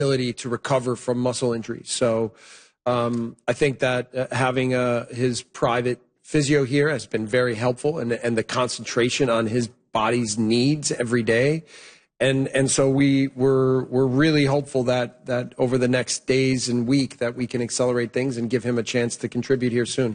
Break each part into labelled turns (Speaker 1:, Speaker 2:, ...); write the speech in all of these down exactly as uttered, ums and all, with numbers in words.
Speaker 1: ability to recover from muscle injuries. So um, I think that uh, having uh, his private physio here has been very helpful, and, and the concentration on his body's needs every day. And and so we we're we're really hopeful that that over the next days and week that we can accelerate things and give him a chance to contribute here soon.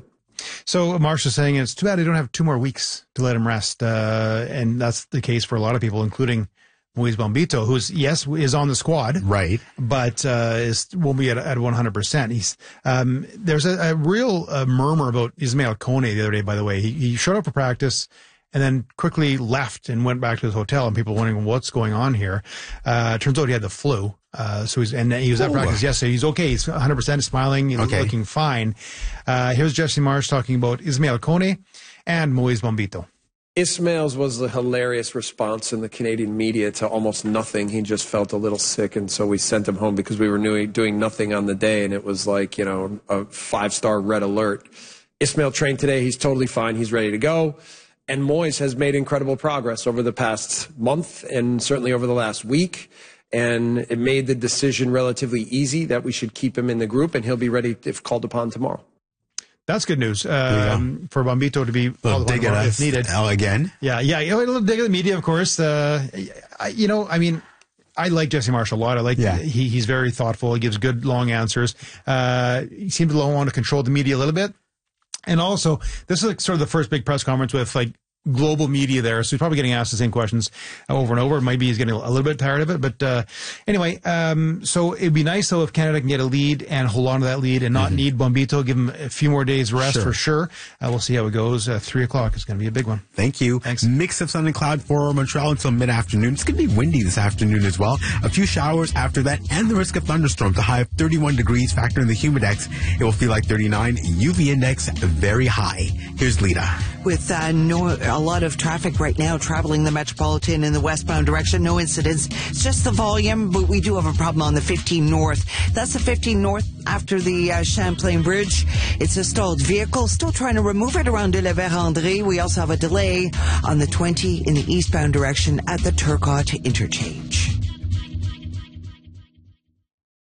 Speaker 2: So Marshall's saying it's too bad they don't have two more weeks to let him rest, uh, and that's the case for a lot of people, including Moise Bombito, who's yes is on the squad,
Speaker 3: right,
Speaker 2: but uh, is won't be at at one hundred percent. He's um, there's a, a real uh, murmur about Ismael Kone the other day. By the way, he, he showed up for practice and then quickly left and went back to his hotel, and people were wondering what's going on here. Uh, turns out he had the flu. Uh, so he's, and he was at Ooh. practice yesterday. He's okay. He's one hundred percent smiling, he's okay. looking fine. Uh, here's Jesse Marsh talking about Ismael Kone and Moise Bombito.
Speaker 1: Ismael's was a hilarious response in the Canadian media to almost nothing. He just felt a little sick, and so we sent him home because we were doing nothing on the day, and it was like, you know, a five-star red alert. Ismael trained today. He's totally fine. He's ready to go. And Moise has made incredible progress over the past month and certainly over the last week. And it made the decision relatively easy that we should keep him in the group, and he'll be ready if called upon tomorrow.
Speaker 2: That's good news um, for Bombito to be called upon tomorrow if needed.
Speaker 3: L again.
Speaker 2: Yeah, yeah. A little dig at the media, of course. Uh, I, you know, I mean, I like Jesse Marsh a lot. I like yeah. he, he's very thoughtful. He gives good long answers. Uh, he seems to want to control the media a little bit. And also, this is like sort of the first big press conference with like global media there, so he's probably getting asked the same questions over and over. Maybe he's getting a little bit tired of it, but uh, anyway, um, so it'd be nice though if Canada can get a lead and hold on to that lead and not mm-hmm. need Bombito, give him a few more days rest sure. for sure. Uh, we'll see how it goes. Uh, three o'clock is going to be a big one.
Speaker 3: Thank you.
Speaker 2: Thanks.
Speaker 3: Mix of sun and cloud for Montreal until mid-afternoon. It's going to be windy this afternoon as well. A few showers after that, and the risk of thunderstorms. A high of thirty-one degrees. Factor in the humidex, it will feel like thirty-nine. U V index very high. Here's Lita.
Speaker 4: With uh, no a lot of traffic right now traveling the Metropolitan in the westbound direction. No incidents. It's just the volume, but we do have a problem on the fifteen North. That's the fifteen North after the uh, Champlain Bridge. It's a stalled vehicle. Still trying to remove it around de la Vérendrye. We also have a delay on the twenty in the eastbound direction at the Turcotte interchange.